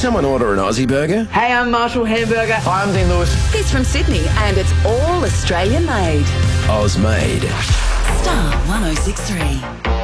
someone order an Aussie burger? Hey, I'm Marshall Hamburger. Hi, I'm Dean Lewis. He's from Sydney and it's all Australian made. Oz made. Star 1063.